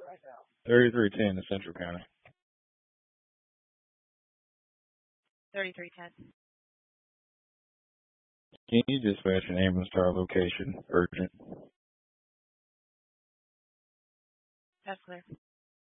3310 in Central County. 3310. Can you dispatch an ambulance to our location? Urgent. That's clear.